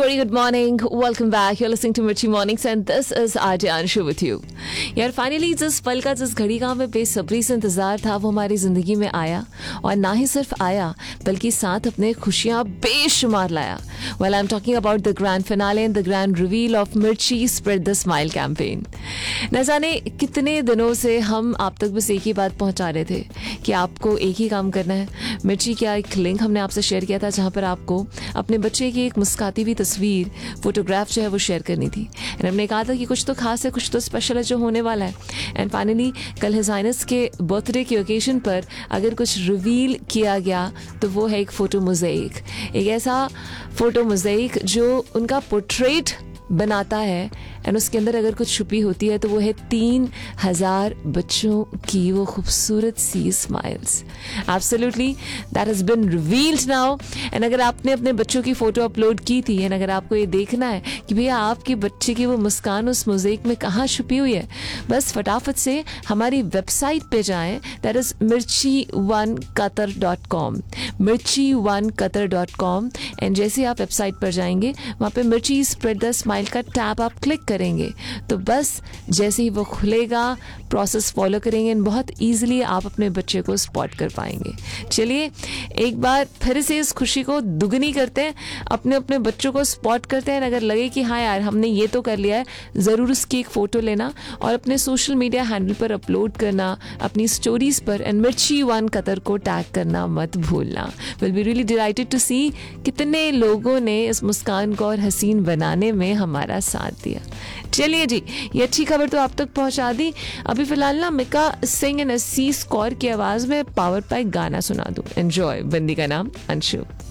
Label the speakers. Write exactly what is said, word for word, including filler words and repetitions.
Speaker 1: very good morning. Welcome back. You're listening to Mirchi Mornings and this is R J Anshu with you. यार finally जिस पल का जिस घड़ी का हमें बेसब्री से इंतजार था वो हमारी जिंदगी में आया और ना ही सिर्फ आया बल्कि साथ अपने खुशियां बेशुमार लाया. Well, I'm talking about the grand finale and the grand reveal of Mirchi Spread the Smile campaign. न जाने कितने दिनों से हम आप तक बस एक ही बात पहुंचा रहे थे कि आपको एक ही काम करना है. मिर्ची का एक लिंक हमने आपसे शेयर किया था जहां पर आपको अपने बच्चे की एक मुस्कुराती हुई तस्वीर फोटोग्राफ जो है वो शेयर करनी थी. एंड हमने कहा था कि कुछ तो खास है, कुछ तो स्पेशल है जो होने वाला है. एंड फाइनली कल हिज हाइनेस के बर्थडे के ओकेजन पर अगर कुछ रिवील किया गया तो वो है एक फोटो मोज़ेक. एक ऐसा फोटो मोज़ेक जो उनका पोर्ट्रेट बनाता है एंड उसके अंदर अगर कुछ छुपी होती है तो वो है तीन हजार बच्चों की वो खूबसूरत सी smiles. Absolutely that has been revealed now. And अगर आपने अपने बच्चों की फोटो अपलोड की थी एंड अगर आपको ये देखना है कि भैया आपके बच्चे की वो मुस्कान उस मोज़ेक में कहाँ छुपी हुई है, बस फटाफट से हमारी वेबसाइट पे जाएं. दैट इज मिर्ची वन कतर डॉट कॉम मिर्ची one Qatar dot com. And जैसे ही आप वेबसाइट पर जाएंगे वहाँ पे मिर्ची स्प्रेड द स्माइल का टैब आप क्लिक करेंगे तो बस जैसे ही वो खुलेगा प्रोसेस फॉलो करेंगे एंड बहुत इजीली आप अपने बच्चे को स्पॉट कर पाएंगे. चलिए एक बार फिर से इस खुशी को दुगनी करते हैं, अपने अपने बच्चों को स्पॉट करते हैं. अगर लगे कि हाँ यार हमने ये तो कर लिया है, ज़रूर उसकी एक फ़ोटो लेना और अपने सोशल मीडिया हैंडल पर अपलोड करना अपनी स्टोरीज पर एंड मिर्ची वन कतर को टैग करना मत भूलना. Will be really delighted to सी कितने लोगों ने इस मुस्कान को और हसीन बनाने में हमारा साथ दिया. चलिए जी, ये अच्छी खबर तो आप तक पहुंचा दी. अभी फिलहाल ना मिका सिंह एंड अस्सी स्कोर की आवाज में पावर पैक गाना सुना दूं. एंजॉय. बंदी का नाम अंशु.